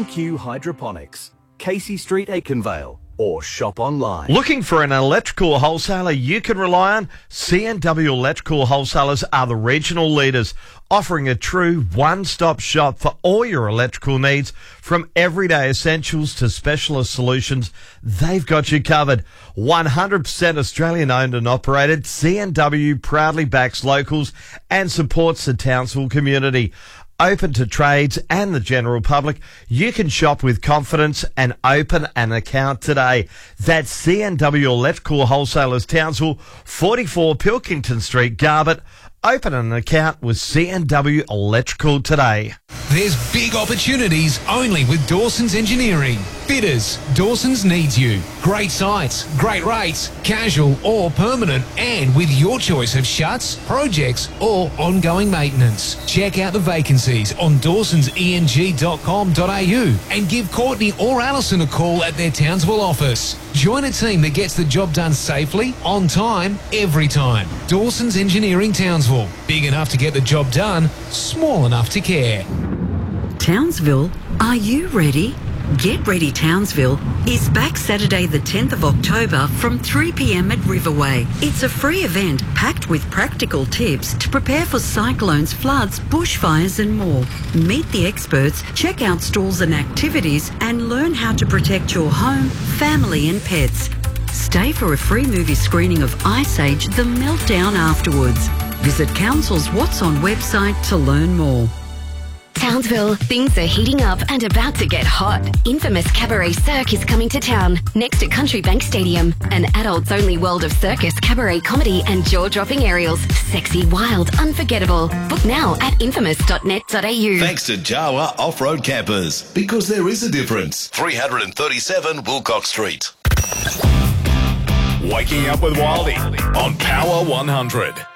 M&Q Hydroponics, Casey Street, Aikenvale, or shop online. Looking for an electrical wholesaler you can rely on? C&W Electrical Wholesalers are the regional leaders, offering a true one-stop shop for all your electrical needs. From everyday essentials to specialist solutions, they've got you covered. 100% Australian owned and operated, C&W proudly backs locals and supports the Townsville community. Open to trades and the general public, you can shop with confidence and open an account today. That's C&W Electrical Wholesalers Townsville, 44 Pilkington Street, Garbutt. Open an account with C&W Electrical today. There's big opportunities only with Dawson's Engineering. Fitters, Dawson's needs you. Great sites, great rates, casual or permanent, and with your choice of shuts, projects or ongoing maintenance. Check out the vacancies on dawsonseng.com.au and give Courtney or Alison a call at their Townsville office. Join a team that gets the job done safely, on time, every time. Dawson's Engineering Townsville. Big enough to get the job done, small enough to care. Townsville, are you ready? Get Ready Townsville is back Saturday the 10th of October from 3 p.m. at Riverway. It's a free event packed with practical tips to prepare for cyclones, floods, bushfires and more. Meet the experts, check out stalls and activities and learn how to protect your home, family and pets. Stay for a free movie screening of Ice Age: The Meltdown afterwards. Visit Council's What's On website to learn more. Townsville, things are heating up and about to get hot. Infamous Cabaret Cirque is coming to town, next to Country Bank Stadium. An adults-only world of circus, cabaret, comedy and jaw-dropping aerials. Sexy, wild, unforgettable. Book now at infamous.net.au. Thanks to Jawa Off-Road Campers, because there is a difference. 337 Wilcox Street. Waking up with Wildy on Power 100.